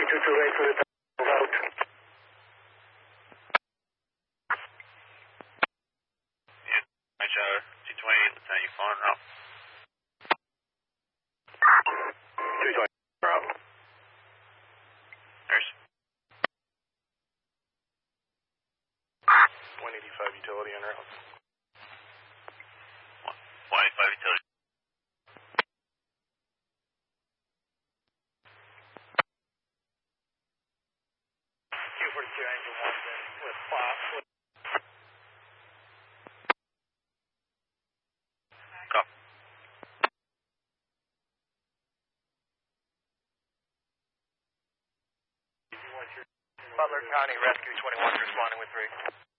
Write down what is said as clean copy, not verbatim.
228 for the route. Yeah, H 228, that's how you flying route. 220 route. Nurse. 185 utility en route. 185 utility. Q42 Angel 1 with 5. Copy. Butler County Rescue 21 responding with 3.